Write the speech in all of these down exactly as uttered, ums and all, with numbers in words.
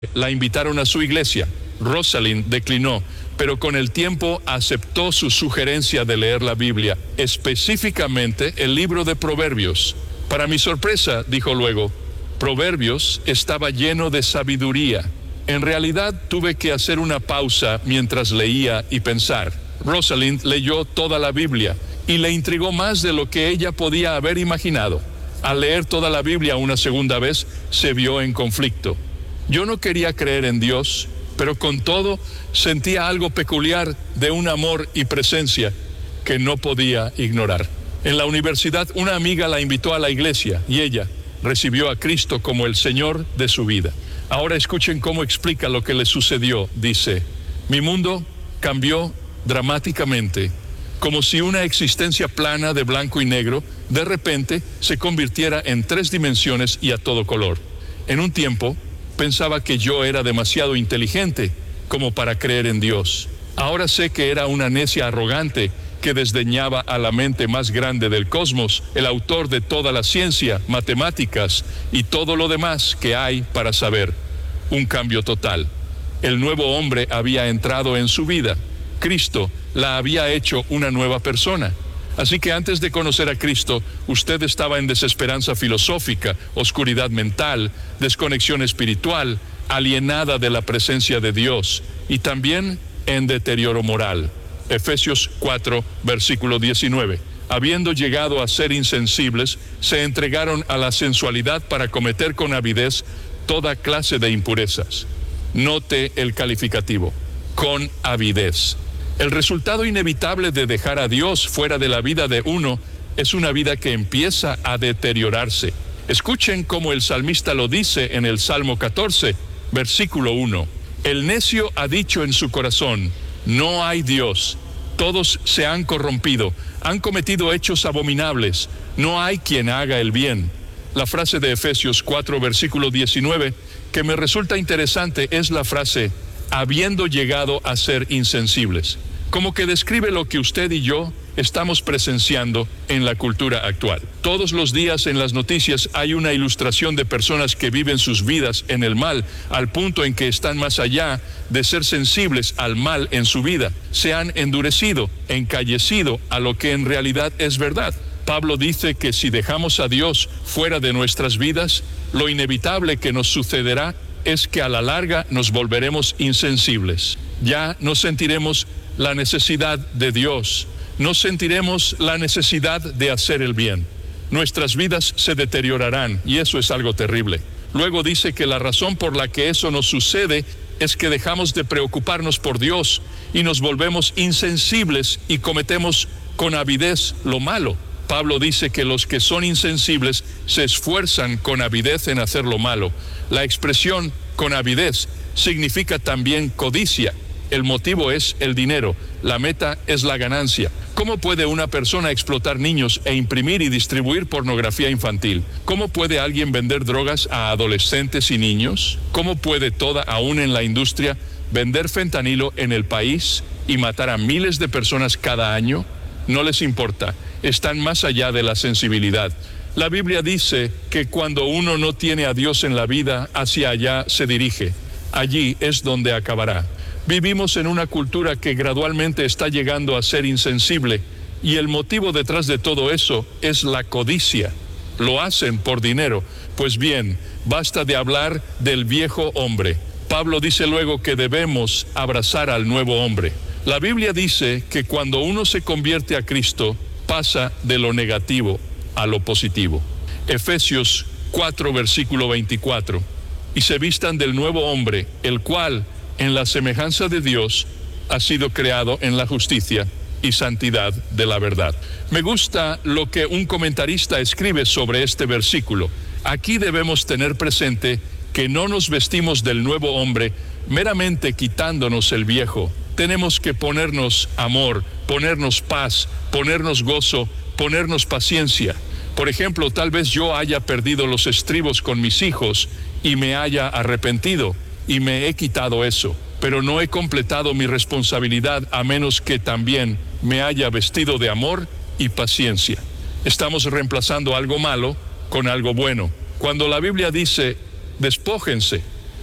La invitaron a su iglesia. Rosalind declinó, pero con el tiempo aceptó su sugerencia de leer la Biblia, específicamente el libro de Proverbios. Para mi sorpresa, dijo luego, Proverbios estaba lleno de sabiduría. En realidad tuve que hacer una pausa mientras leía y pensar. Rosalind leyó toda la Biblia y le intrigó más de lo que ella podía haber imaginado. Al leer toda la Biblia una segunda vez, se vio en conflicto. Yo no quería creer en Dios, pero con todo sentía algo peculiar de un amor y presencia que no podía ignorar. En la universidad, una amiga la invitó a la iglesia y ella recibió a Cristo como el Señor de su vida. Ahora escuchen cómo explica lo que le sucedió. Dice, mi mundo cambió dramáticamente, como si una existencia plana de blanco y negro de repente se convirtiera en tres dimensiones y a todo color. En un tiempo, pensaba que yo era demasiado inteligente como para creer en Dios. Ahora sé que era una necia arrogante que desdeñaba a la mente más grande del cosmos, el autor de toda la ciencia, matemáticas y todo lo demás que hay para saber. Un cambio total. El nuevo hombre había entrado en su vida. Cristo la había hecho una nueva persona. Así que antes de conocer a Cristo, usted estaba en desesperanza filosófica, oscuridad mental, desconexión espiritual, alienada de la presencia de Dios y también en deterioro moral. Efesios cuatro, versículo diecinueve. Habiendo llegado a ser insensibles, se entregaron a la sensualidad para cometer con avidez toda clase de impurezas. Note el calificativo, con avidez. El resultado inevitable de dejar a Dios fuera de la vida de uno es una vida que empieza a deteriorarse. Escuchen cómo el salmista lo dice en el Salmo catorce, versículo uno. El necio ha dicho en su corazón, no hay Dios. Todos se han corrompido, han cometido hechos abominables. No hay quien haga el bien. La frase de Efesios cuatro, versículo diecinueve, que me resulta interesante es la frase, habiendo llegado a ser insensibles. Como que describe lo que usted y yo estamos presenciando en la cultura actual. Todos los días en las noticias hay una ilustración de personas que viven sus vidas en el mal, al punto en que están más allá de ser sensibles al mal en su vida. Se han endurecido, encallecido a lo que en realidad es verdad. Pablo dice que si dejamos a Dios fuera de nuestras vidas, lo inevitable que nos sucederá es que a la larga nos volveremos insensibles. Ya no sentiremos la necesidad de Dios, no sentiremos la necesidad de hacer el bien. Nuestras vidas se deteriorarán y eso es algo terrible. Luego dice que la razón por la que eso nos sucede es que dejamos de preocuparnos por Dios y nos volvemos insensibles y cometemos con avidez lo malo. Pablo dice que los que son insensibles se esfuerzan con avidez en hacer lo malo. La expresión con avidez significa también codicia. El motivo es el dinero, la meta es la ganancia. ¿Cómo puede una persona explotar niños e imprimir y distribuir pornografía infantil? ¿Cómo puede alguien vender drogas a adolescentes y niños? ¿Cómo puede toda, aún en la industria, vender fentanilo en el país y matar a miles de personas cada año? No les importa, están más allá de la sensibilidad. La Biblia dice que cuando uno no tiene a Dios en la vida, hacia allá se dirige. Allí es donde acabará. Vivimos en una cultura que gradualmente está llegando a ser insensible y el motivo detrás de todo eso es la codicia. Lo hacen por dinero. Pues bien, basta de hablar del viejo hombre. Pablo dice luego que debemos abrazar al nuevo hombre. La Biblia dice que cuando uno se convierte a Cristo, pasa de lo negativo a lo positivo. Efesios cuatro, versículo veinticuatro. Y se vistan del nuevo hombre, el cual, en la semejanza de Dios, ha sido creado en la justicia y santidad de la verdad. Me gusta lo que un comentarista escribe sobre este versículo. Aquí debemos tener presente que no nos vestimos del nuevo hombre meramente quitándonos el viejo. Tenemos que ponernos amor, ponernos paz, ponernos gozo, ponernos paciencia. Por ejemplo, tal vez yo haya perdido los estribos con mis hijos y me haya arrepentido y me he quitado eso, pero no he completado mi responsabilidad a menos que también me haya vestido de amor y paciencia. Estamos reemplazando algo malo con algo bueno. Cuando la Biblia dice, despójense,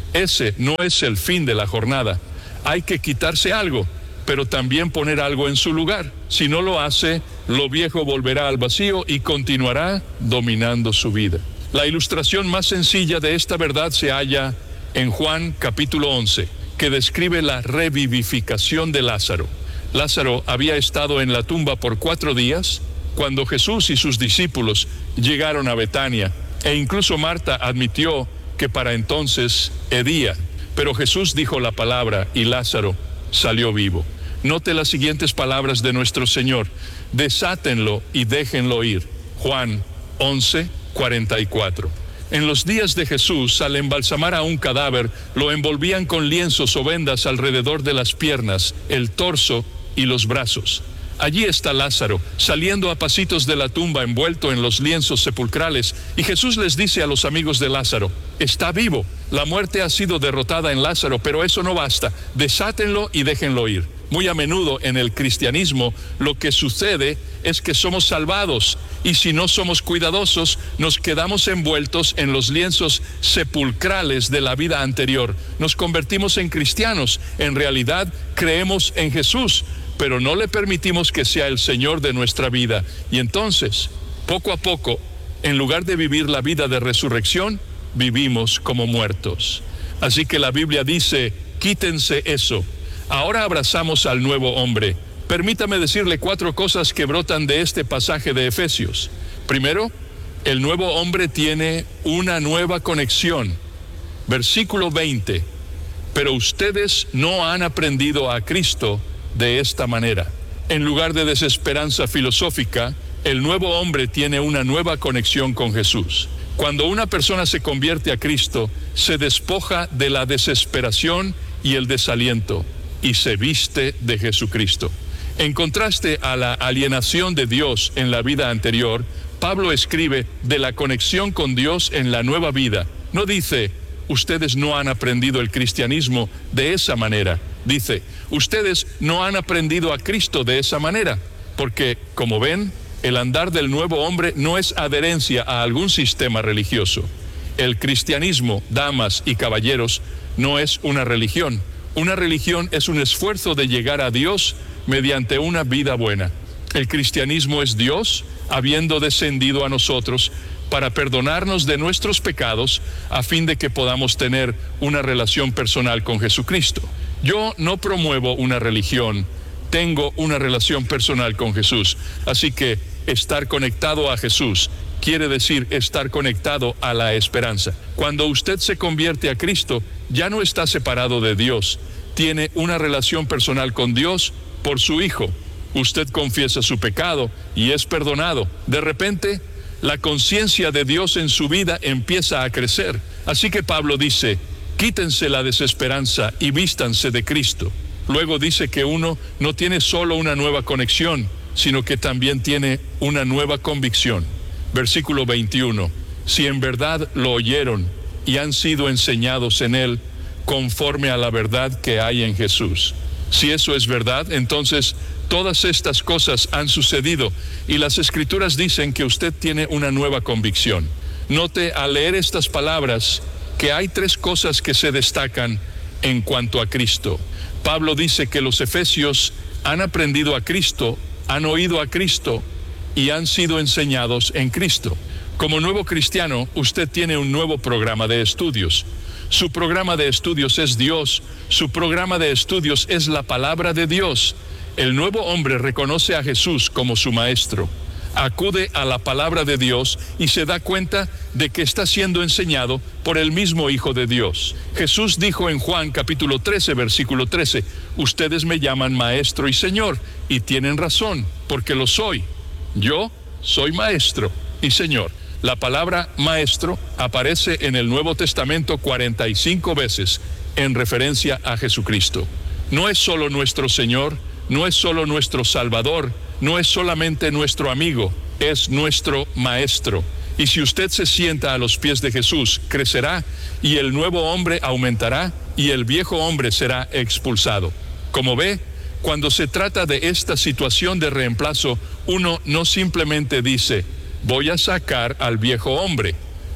Ese no es el fin de la jornada. Hay que quitarse algo, pero también poner algo en su lugar. Si no lo hace, lo viejo volverá al vacío y continuará dominando su vida. La ilustración más sencilla de esta verdad se halla en Juan capítulo once, que describe la revivificación de Lázaro. Lázaro había estado en la tumba por cuatro días cuando Jesús y sus discípulos llegaron a Betania, e incluso Marta admitió que para entonces hedía, pero Jesús dijo la palabra y Lázaro salió vivo. Note las siguientes palabras de nuestro Señor: desátenlo y déjenlo ir. Juan once, cuarenta y cuatro. En los días de Jesús, al embalsamar a un cadáver, lo envolvían con lienzos o vendas alrededor de las piernas, el torso y los brazos. Allí está Lázaro, saliendo a pasitos de la tumba, envuelto en los lienzos sepulcrales, y Jesús les dice a los amigos de Lázaro: está vivo, la muerte ha sido derrotada en Lázaro, pero eso no basta, desátenlo y déjenlo ir. Muy a menudo en el cristianismo lo que sucede es que somos salvados, y si no somos cuidadosos, nos quedamos envueltos en los lienzos sepulcrales de la vida anterior. Nos convertimos en cristianos, en realidad creemos en Jesús, pero no le permitimos que sea el Señor de nuestra vida. Y entonces, poco a poco, en lugar de vivir la vida de resurrección, vivimos como muertos. Así que la Biblia dice: quítense eso. Ahora abrazamos al nuevo hombre. Permítame decirle cuatro cosas que brotan de este pasaje de Efesios. Primero, el nuevo hombre tiene una nueva conexión. Versículo veinte. Pero ustedes no han aprendido a Cristo de esta manera. En lugar de desesperanza filosófica, el nuevo hombre tiene una nueva conexión con Jesús. Cuando una persona se convierte a Cristo, se despoja de la desesperación y el desaliento y se viste de Jesucristo. En contraste a la alienación de Dios en la vida anterior, Pablo escribe de la conexión con Dios en la nueva vida. No dice: ustedes no han aprendido el cristianismo de esa manera. Dice: ustedes no han aprendido a Cristo de esa manera, porque, como ven, el andar del nuevo hombre no es adherencia a algún sistema religioso. El cristianismo, damas y caballeros, no es una religión. Una religión es un esfuerzo de llegar a Dios mediante una vida buena. El cristianismo es Dios habiendo descendido a nosotros para perdonarnos de nuestros pecados a fin de que podamos tener una relación personal con Jesucristo. Yo no promuevo una religión, tengo una relación personal con Jesús. Así que estar conectado a Jesús quiere decir estar conectado a la esperanza. Cuando usted se convierte a Cristo, ya no está separado de Dios, tiene una relación personal con Dios por su Hijo. Usted confiesa su pecado y es perdonado. De repente, la conciencia de Dios en su vida empieza a crecer. Así que Pablo dice: quítense la desesperanza y vístanse de Cristo. Luego dice que uno no tiene solo una nueva conexión, sino que también tiene una nueva convicción. Versículo veintiuno. Si en verdad lo oyeron y han sido enseñados en él, conforme a la verdad que hay en Jesús. Si eso es verdad, entonces todas estas cosas han sucedido y las Escrituras dicen que usted tiene una nueva convicción. Note al leer estas palabras que hay tres cosas que se destacan en cuanto a Cristo. Pablo dice que los efesios han aprendido a Cristo, han oído a Cristo y han sido enseñados en Cristo. Como nuevo cristiano, usted tiene un nuevo programa de estudios. Su programa de estudios es Dios, su programa de estudios es la palabra de Dios. El nuevo hombre reconoce a Jesús como su maestro, acude a la palabra de Dios y se da cuenta de que está siendo enseñado por el mismo Hijo de Dios. Jesús dijo en Juan capítulo trece, versículo trece, ustedes me llaman maestro y Señor, y tienen razón, porque lo soy. Yo soy maestro y Señor. La palabra maestro aparece en el Nuevo Testamento cuarenta y cinco veces en referencia a Jesucristo. No es solo nuestro Señor, no es solo nuestro Salvador, no es solamente nuestro amigo, es nuestro maestro. Y si usted se sienta a los pies de Jesús, crecerá y el nuevo hombre aumentará y el viejo hombre será expulsado. Como ve, cuando se trata de esta situación de reemplazo, uno no simplemente dice: voy a sacar al viejo hombre.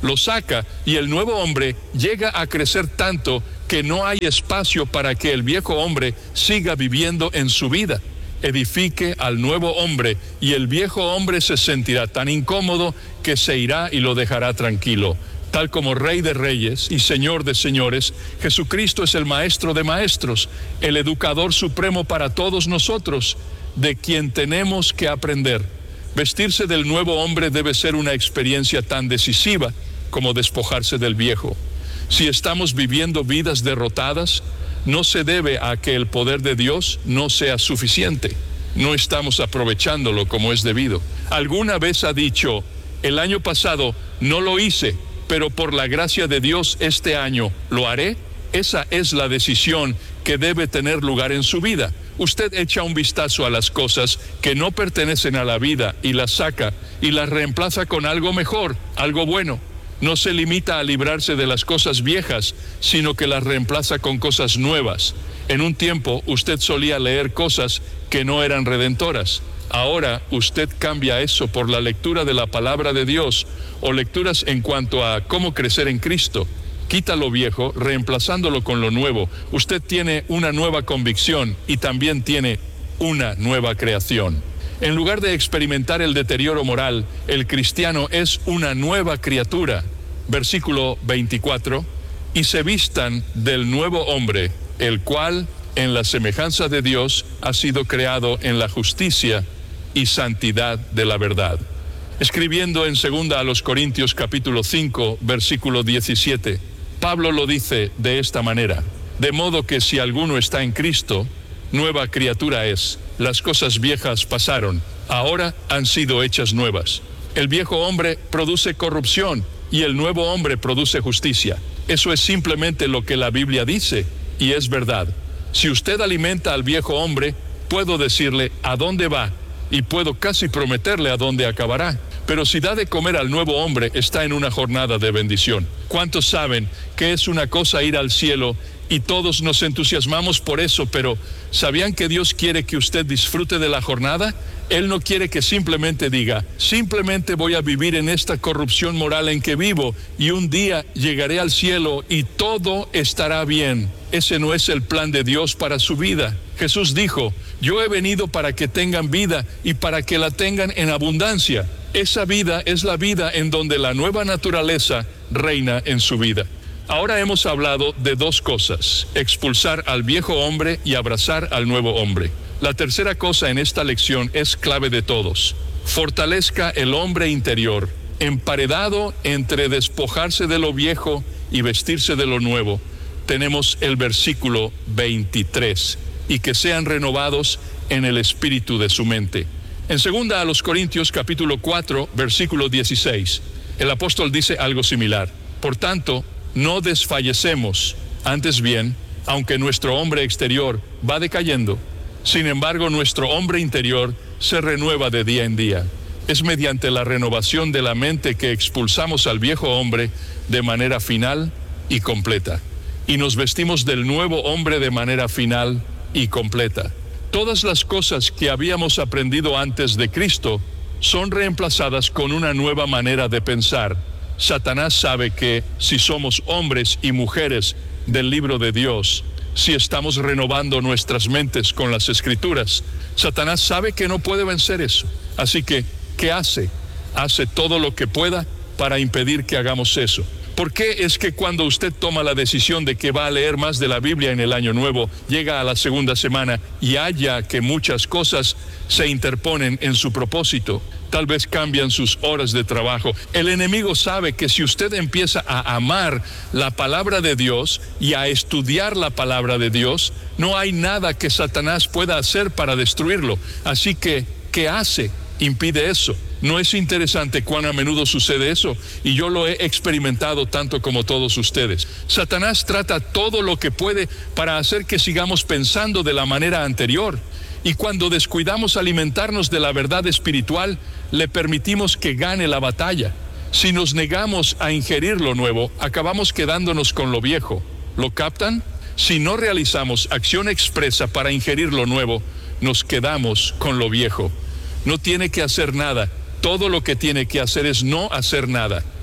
lo saca y el nuevo hombre llega a crecer tanto que no hay espacio para que el viejo hombre siga viviendo en su vida. Edifique al nuevo hombre y el viejo hombre se sentirá tan incómodo que se irá y lo dejará tranquilo. Tal como Rey de Reyes y Señor de Señores, Jesucristo es el Maestro de Maestros, el Educador Supremo para todos nosotros, de quien tenemos que aprender. Vestirse del nuevo hombre debe ser una experiencia tan decisiva como despojarse del viejo. Si estamos viviendo vidas derrotadas, no se debe a que el poder de Dios no sea suficiente. No estamos aprovechándolo como es debido. ¿Alguna vez ha dicho, el año pasado no lo hice, pero por la gracia de Dios este año lo haré? Esa es la decisión que debe tener lugar en su vida. Usted echa un vistazo a las cosas que no pertenecen a la vida y las saca y las reemplaza con algo mejor, algo bueno. No se limita a librarse de las cosas viejas, sino que las reemplaza con cosas nuevas. En un tiempo usted solía leer cosas que no eran redentoras. Ahora usted cambia eso por la lectura de la palabra de Dios o lecturas en cuanto a cómo crecer en Cristo. Quita lo viejo, reemplazándolo con lo nuevo. Usted tiene una nueva convicción y también tiene una nueva creación. En lugar de experimentar el deterioro moral, el cristiano es una nueva criatura. Versículo veinticuatro, y se vistan del nuevo hombre, el cual, en la semejanza de Dios, ha sido creado en la justicia y santidad de la verdad. Escribiendo en segunda a los Corintios capítulo cinco, versículo diecisiete, Pablo lo dice de esta manera: de modo que si alguno está en Cristo, nueva criatura es. Las cosas viejas pasaron, ahora han sido hechas nuevas. El viejo hombre produce corrupción y el nuevo hombre produce justicia. Eso es simplemente lo que la Biblia dice y es verdad. Si usted alimenta al viejo hombre, puedo decirle a dónde va y puedo casi prometerle a dónde acabará. Pero si da de comer al nuevo hombre, está en una jornada de bendición. ¿Cuántos saben que es una cosa ir al cielo y todos nos entusiasmamos por eso? Pero ¿sabían que Dios quiere que usted disfrute de la jornada? Él no quiere que simplemente diga, simplemente voy a vivir en esta corrupción moral en que vivo y un día llegaré al cielo y todo estará bien. Ese no es el plan de Dios para su vida. Jesús dijo, yo he venido para que tengan vida y para que la tengan en abundancia. Esa vida es la vida en donde la nueva naturaleza reina en su vida. Ahora hemos hablado de dos cosas: expulsar al viejo hombre y abrazar al nuevo hombre. La tercera cosa en esta lección es clave de todos: fortalezca el hombre interior, emparedado entre despojarse de lo viejo y vestirse de lo nuevo. Tenemos el versículo veintitrés, y que sean renovados en el espíritu de su mente. En segunda a los Corintios capítulo cuatro, versículo dieciséis, el apóstol dice algo similar. Por tanto, no desfallecemos, antes bien, aunque nuestro hombre exterior va decayendo, sin embargo nuestro hombre interior se renueva de día en día. Es mediante la renovación de la mente que expulsamos al viejo hombre de manera final y completa, y nos vestimos del nuevo hombre de manera final y completa. Todas las cosas que habíamos aprendido antes de Cristo son reemplazadas con una nueva manera de pensar. Satanás sabe que si somos hombres y mujeres del libro de Dios, si estamos renovando nuestras mentes con las Escrituras, Satanás sabe que no puede vencer eso. Así que, ¿qué hace? Hace todo lo que pueda para impedir que hagamos eso. ¿Por qué es que cuando usted toma la decisión de que va a leer más de la Biblia en el año nuevo, llega a la segunda semana y haya que muchas cosas se interponen en su propósito? Tal vez cambian sus horas de trabajo. El enemigo sabe que si usted empieza a amar la palabra de Dios y a estudiar la palabra de Dios, no hay nada que Satanás pueda hacer para destruirlo. Así que, ¿qué hace? Impide eso. ¿No es interesante cuán a menudo sucede eso? Y yo lo he experimentado tanto como todos ustedes. Satanás trata todo lo que puede para hacer que sigamos pensando de la manera anterior. Y cuando descuidamos alimentarnos de la verdad espiritual, le permitimos que gane la batalla. Si nos negamos a ingerir lo nuevo, acabamos quedándonos con lo viejo. ¿Lo captan? Si no realizamos acción expresa para ingerir lo nuevo, nos quedamos con lo viejo. No tiene que hacer nada. Todo lo que tiene que hacer es no hacer nada.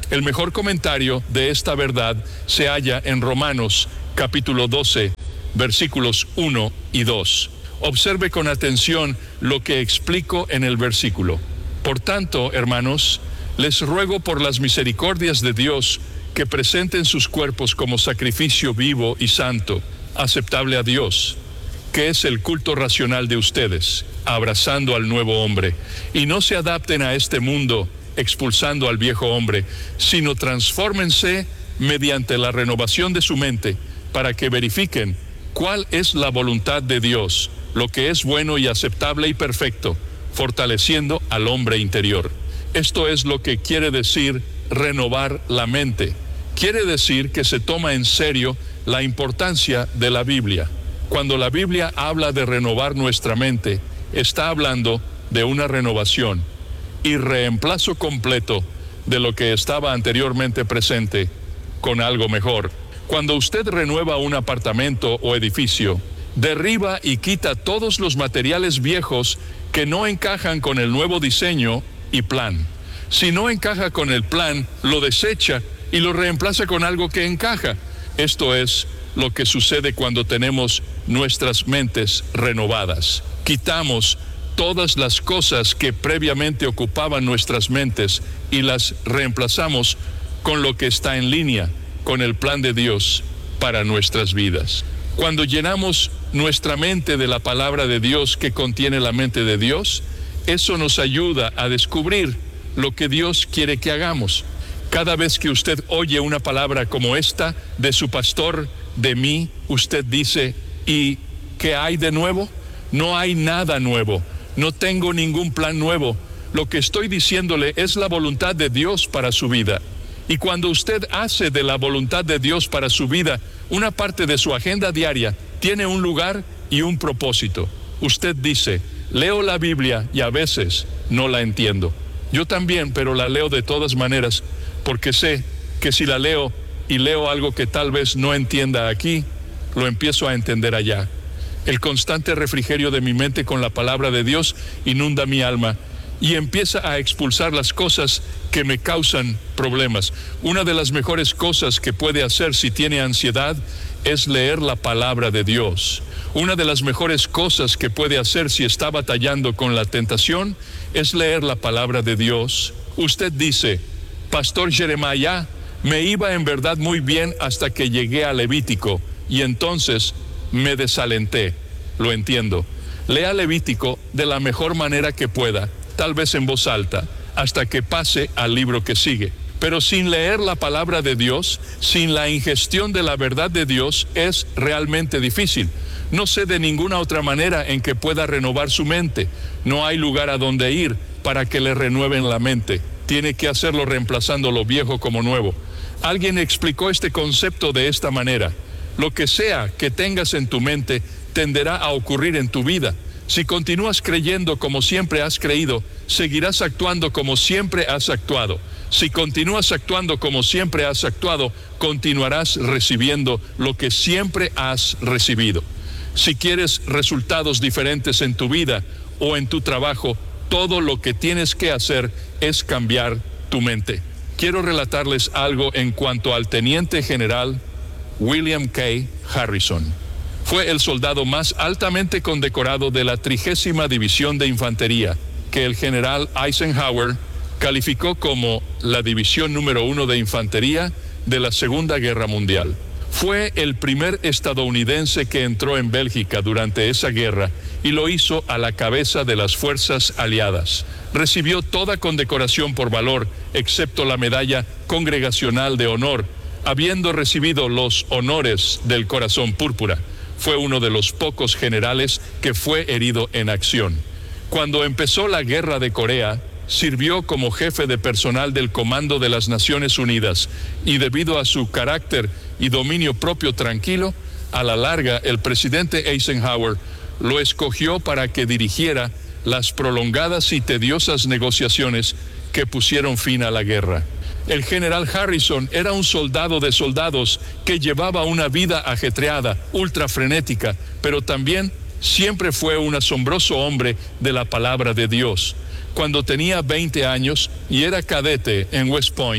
El mejor comentario de esta verdad se halla en Romanos capítulo doce, versículos uno y dos. Observe con atención lo que explico en el versículo. Por tanto, hermanos, les ruego por las misericordias de Dios que presenten sus cuerpos como sacrificio vivo y santo, aceptable a Dios, que es el culto racional de ustedes, abrazando al nuevo hombre, y no se adapten a este mundo expulsando al viejo hombre, sino transfórmense mediante la renovación de su mente, para que verifiquen cuál es la voluntad de Dios, lo que es bueno y aceptable y perfecto, fortaleciendo al hombre interior. Esto es lo que quiere decir renovar la mente. Quiere decir que se toma en serio la importancia de la Biblia. Cuando la Biblia habla de renovar nuestra mente, está hablando de una renovación y reemplazo completo de lo que estaba anteriormente presente con algo mejor. Cuando usted renueva un apartamento o edificio, derriba y quita todos los materiales viejos que no encajan con el nuevo diseño y plan. Si no encaja con el plan, lo desecha y lo reemplaza con algo que encaja. Esto es lo que sucede cuando tenemos nuestras mentes renovadas. Quitamos todas las cosas que previamente ocupaban nuestras mentes y las reemplazamos con lo que está en línea con el plan de Dios para nuestras vidas. Cuando llenamos nuestra mente de la palabra de Dios que contiene la mente de Dios, eso nos ayuda a descubrir lo que Dios quiere que hagamos. Cada vez que usted oye una palabra como esta de su pastor, de mí, usted dice, ¿y qué hay de nuevo? No hay nada nuevo, no tengo ningún plan nuevo. Lo que estoy diciéndole es la voluntad de Dios para su vida. Y cuando usted hace de la voluntad de Dios para su vida una parte de su agenda diaria, tiene un lugar y un propósito. Usted dice, leo la Biblia y a veces no la entiendo. Yo también, pero la leo de todas maneras, porque sé que si la leo y leo algo que tal vez no entienda aquí, lo empiezo a entender allá. El constante refrigerio de mi mente con la palabra de Dios inunda mi alma y empieza a expulsar las cosas que me causan problemas. Una de las mejores cosas que puede hacer si tiene ansiedad es leer la palabra de Dios. Una de las mejores cosas que puede hacer si está batallando con la tentación es leer la palabra de Dios. Usted dice, Pastor Jeremiah, me iba en verdad muy bien hasta que llegué a Levítico y entonces me desalenté. Lo entiendo. Lea Levítico de la mejor manera que pueda, tal vez en voz alta, hasta que pase al libro que sigue. Pero sin leer la palabra de Dios, sin la ingestión de la verdad de Dios, es realmente difícil. No sé de ninguna otra manera en que pueda renovar su mente. No hay lugar a donde ir para que le renueven la mente. Tiene que hacerlo reemplazando lo viejo como nuevo. Alguien explicó este concepto de esta manera. Lo que sea que tengas en tu mente tenderá a ocurrir en tu vida. Si continúas creyendo como siempre has creído, seguirás actuando como siempre has actuado. Si continúas actuando como siempre has actuado, continuarás recibiendo lo que siempre has recibido. Si quieres resultados diferentes en tu vida o en tu trabajo, todo lo que tienes que hacer es cambiar tu mente. Quiero relatarles algo en cuanto al teniente general William K. Harrison. Fue el soldado más altamente condecorado de la trigésima División de Infantería, que el general Eisenhower calificó como la división número uno de infantería de la Segunda Guerra Mundial. Fue el primer estadounidense que entró en Bélgica durante esa guerra y lo hizo a la cabeza de las fuerzas aliadas. Recibió toda condecoración por valor, excepto la medalla congregacional de honor, habiendo recibido los honores del Corazón Púrpura. Fue uno de los pocos generales que fue herido en acción. Cuando empezó la Guerra de Corea, sirvió como jefe de personal del Comando de las Naciones Unidas y debido a su carácter y dominio propio tranquilo, a la larga el presidente Eisenhower lo escogió para que dirigiera las prolongadas y tediosas negociaciones que pusieron fin a la guerra. El general Harrison era un soldado de soldados que llevaba una vida ajetreada, ultra frenética, pero también siempre fue un asombroso hombre de la palabra de Dios. Cuando tenía veinte años y era cadete en West Point,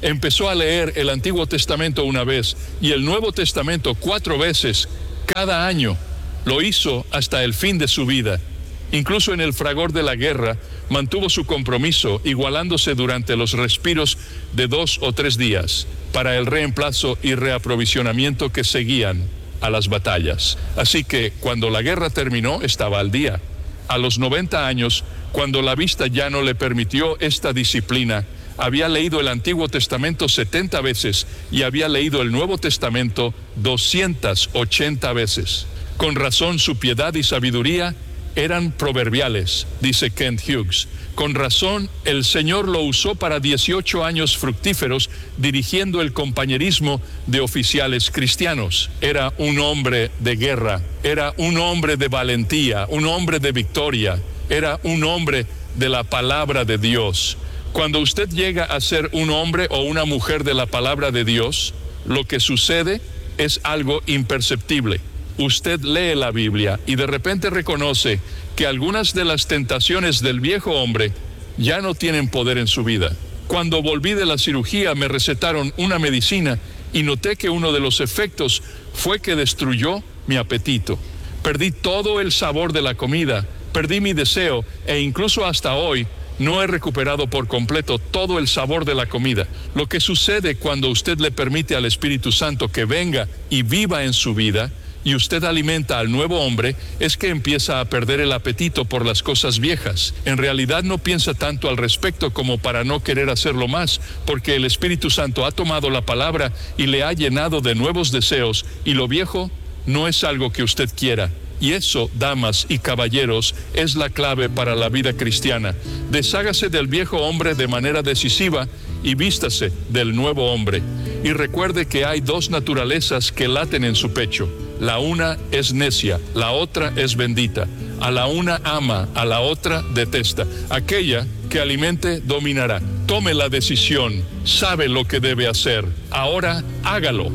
Empezó a leer el Antiguo Testamento una vez y el Nuevo Testamento cuatro veces cada año. Lo hizo hasta el fin de su vida. Incluso en el fragor de la guerra, mantuvo su compromiso, igualándose durante los respiros de dos o tres días para el reemplazo y reaprovisionamiento que seguían a las batallas. Así que cuando la guerra terminó, estaba al día. A los noventa años, cuando la vista ya no le permitió esta disciplina, había leído el Antiguo Testamento setenta veces y había leído el Nuevo Testamento doscientas ochenta veces. Con razón, su piedad y sabiduría eran proverbiales, dice Kent Hughes. Con razón, el Señor lo usó para dieciocho años fructíferos dirigiendo el compañerismo de oficiales cristianos. Era un hombre de guerra, era un hombre de valentía, un hombre de victoria, era un hombre de la palabra de Dios. Cuando usted llega a ser un hombre o una mujer de la palabra de Dios, lo que sucede es algo imperceptible. Usted lee la Biblia y de repente reconoce que algunas de las tentaciones del viejo hombre ya no tienen poder en su vida. Cuando volví de la cirugía me recetaron una medicina y noté que uno de los efectos fue que destruyó mi apetito. Perdí todo el sabor de la comida, perdí mi deseo e incluso hasta hoy no he recuperado por completo todo el sabor de la comida. Lo que sucede cuando usted le permite al Espíritu Santo que venga y viva en su vida y usted alimenta al nuevo hombre, es que empieza a perder el apetito por las cosas viejas. En realidad no piensa tanto al respecto como para no querer hacerlo más, porque el Espíritu Santo ha tomado la palabra y le ha llenado de nuevos deseos, y lo viejo no es algo que usted quiera. Y eso, damas y caballeros, es la clave para la vida cristiana. Deshágase del viejo hombre de manera decisiva y vístase del nuevo hombre. Y recuerde que hay dos naturalezas que laten en su pecho. La una es necia, la otra es bendita. A la una ama, a la otra detesta. Aquella que alimente dominará. Tome la decisión, sabe lo que debe hacer. Ahora hágalo.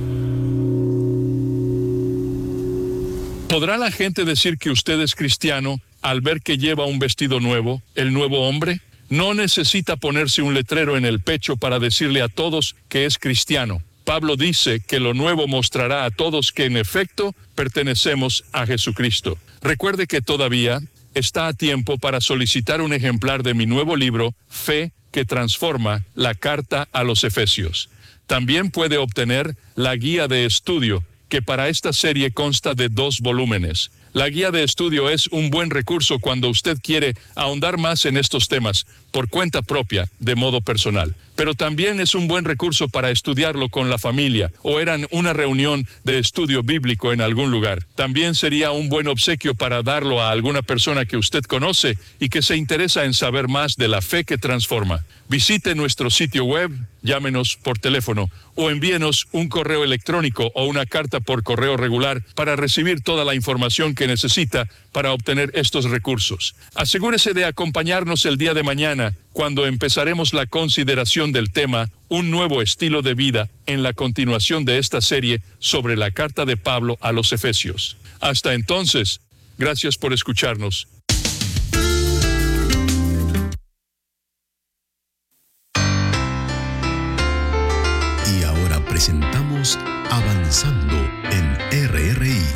¿Podrá la gente decir que usted es cristiano al ver que lleva un vestido nuevo, el nuevo hombre? No necesita ponerse un letrero en el pecho para decirle a todos que es cristiano. Pablo dice que lo nuevo mostrará a todos que en efecto pertenecemos a Jesucristo. Recuerde que todavía está a tiempo para solicitar un ejemplar de mi nuevo libro, Fe que Transforma, la carta a los Efesios. También puede obtener la guía de estudio, que para esta serie consta de dos volúmenes. La guía de estudio es un buen recurso cuando usted quiere ahondar más en estos temas por cuenta propia, de modo personal. Pero también es un buen recurso para estudiarlo con la familia o en una reunión de estudio bíblico en algún lugar. También sería un buen obsequio para darlo a alguna persona que usted conoce y que se interesa en saber más de la fe que transforma. Visite nuestro sitio web, llámenos por teléfono o envíenos un correo electrónico o una carta por correo regular para recibir toda la información que necesita para obtener estos recursos. Asegúrese de acompañarnos el día de mañana cuando empezaremos la consideración del tema Un nuevo estilo de vida en la continuación de esta serie sobre la carta de Pablo a los Efesios. Hasta entonces, gracias por escucharnos. Y ahora presentamos Avanzando en R R I.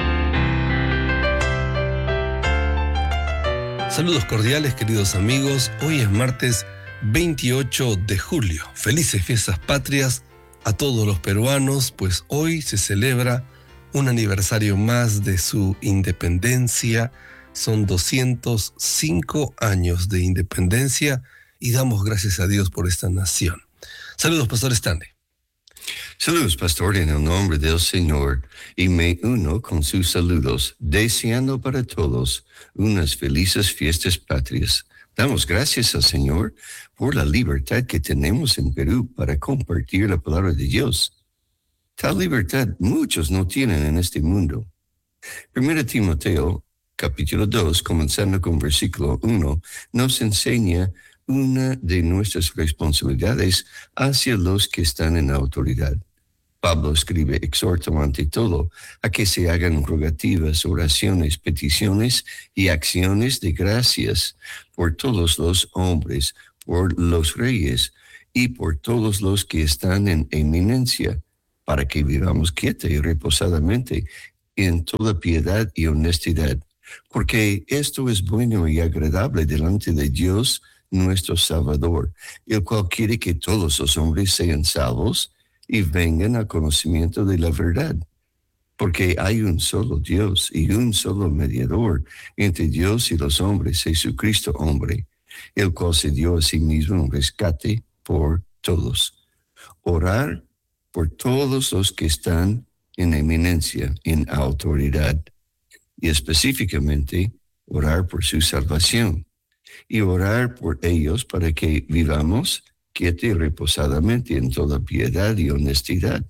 Saludos cordiales, queridos amigos. Hoy es martes veintiocho de julio. Felices fiestas patrias a todos los peruanos, pues hoy se celebra un aniversario más de su independencia. Son doscientos cinco años de independencia y damos gracias a Dios por esta nación. Saludos, Pastor Stanley. Saludos, pastor, en el nombre del Señor, y me uno con sus saludos, deseando para todos unas felices fiestas patrias. Damos gracias al Señor por la libertad que tenemos en Perú para compartir la palabra de Dios. Tal libertad muchos no tienen en este mundo. Primero Timoteo, capítulo dos, comenzando con versículo uno, nos enseña una de nuestras responsabilidades hacia los que están en autoridad. Pablo escribe, exhorta ante todo a que se hagan rogativas, oraciones, peticiones y acciones de gracias por todos los hombres, por los reyes y por todos los que están en eminencia, para que vivamos quieta y reposadamente en toda piedad y honestidad, porque esto es bueno y agradable delante de Dios nuestro Salvador, el cual quiere que todos los hombres sean salvos y vengan al conocimiento de la verdad. Porque hay un solo Dios y un solo mediador entre Dios y los hombres, Jesucristo hombre, el cual se dio a sí mismo un rescate por todos. Orar por todos los que están en eminencia, en autoridad, y específicamente orar por su salvación, y orar por ellos para que vivamos quieta y reposadamente en toda piedad y honestidad.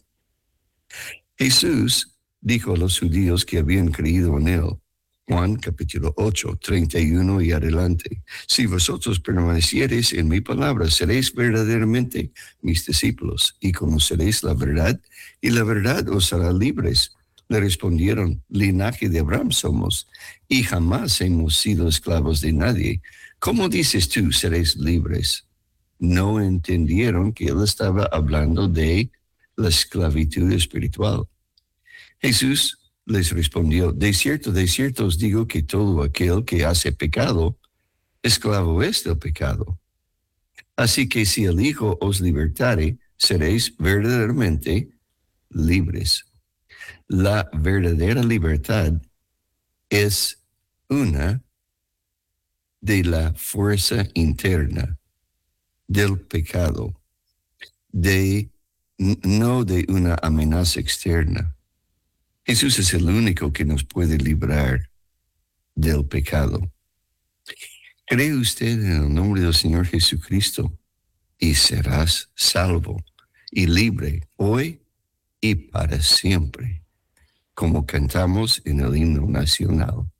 Jesús dijo a los judíos que habían creído en él, Juan capítulo ocho, treinta y uno y adelante, si vosotros permaneciereis en mi palabra, seréis verdaderamente mis discípulos y conoceréis la verdad, y la verdad os hará libres. Le respondieron, linaje de Abraham somos, y jamás hemos sido esclavos de nadie. ¿Cómo dices tú, seréis libres? No entendieron que él estaba hablando de la esclavitud espiritual. Jesús les respondió, de cierto, de cierto os digo que todo aquel que hace pecado, esclavo es del pecado. Así que si el Hijo os libertare, seréis verdaderamente libres. La verdadera libertad es una de la fuerza interna del pecado, de, no de una amenaza externa. Jesús es el único que nos puede librar del pecado. ¿Cree usted en el nombre del Señor Jesucristo y serás salvo y libre hoy y para siempre, como cantamos en el himno nacional?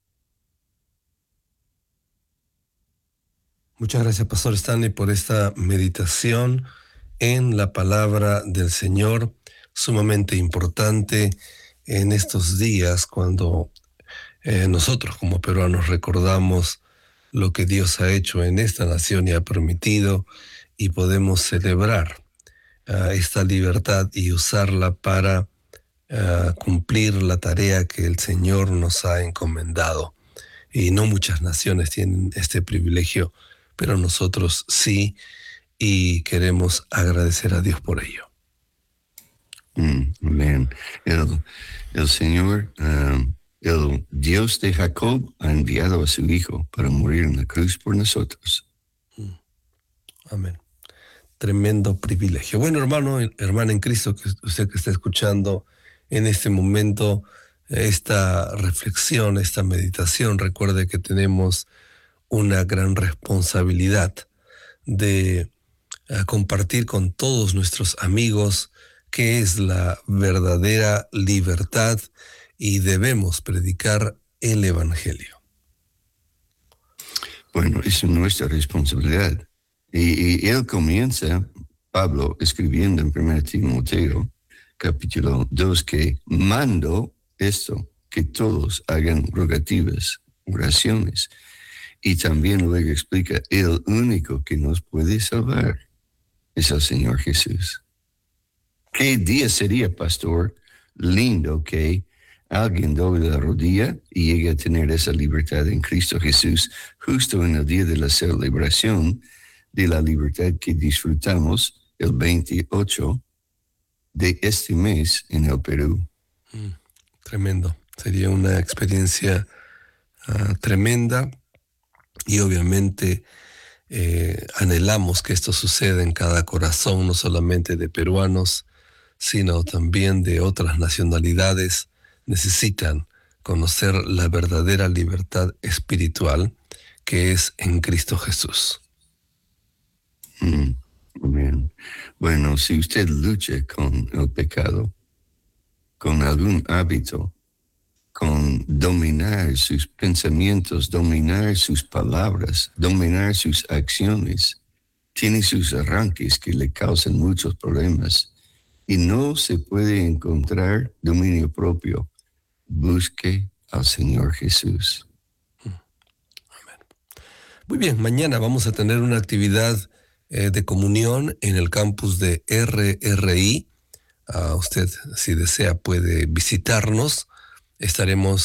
Muchas gracias, Pastor Stanley, por esta meditación en la palabra del Señor, sumamente importante en estos días cuando eh, nosotros como peruanos recordamos lo que Dios ha hecho en esta nación y ha permitido, y podemos celebrar uh, esta libertad y usarla para uh, cumplir la tarea que el Señor nos ha encomendado. Y no muchas naciones tienen este privilegio, pero nosotros sí, y queremos agradecer a Dios por ello. Mm, amén. El, el Señor, um, el Dios de Jacob, ha enviado a su Hijo para morir en la cruz por nosotros. Mm. Amén. Tremendo privilegio. Bueno, hermano, hermana en Cristo, que usted que está escuchando en este momento esta reflexión, esta meditación, recuerde que tenemos una gran responsabilidad de uh, compartir con todos nuestros amigos qué es la verdadera libertad, y debemos predicar el Evangelio. Bueno, es nuestra responsabilidad. Y, y él comienza, Pablo, escribiendo en primera Timoteo, capítulo dos, que mando esto, que todos hagan rogativas, oraciones. Y también luego explica, el único que nos puede salvar es el Señor Jesús. ¿Qué día sería, pastor, lindo que alguien doble la rodilla y llegue a tener esa libertad en Cristo Jesús, justo en el día de la celebración de la libertad que disfrutamos el veintiocho de este mes en el Perú? Mm, tremendo. Sería una experiencia uh, tremenda, y obviamente eh, anhelamos que esto suceda en cada corazón, no solamente de peruanos, sino también de otras nacionalidades. Necesitan conocer la verdadera libertad espiritual que es en Cristo Jesús. Mm, bien. Bueno, si usted lucha con el pecado, con algún hábito, con dominar sus pensamientos, dominar sus palabras, dominar sus acciones, tiene sus arranques que le causan muchos problemas y no se puede encontrar dominio propio, busque al Señor Jesús. Amén. Muy bien, mañana vamos a tener una actividad eh, de comunión en el campus de R R I. Uh, usted, si desea, puede visitarnos. Estaremos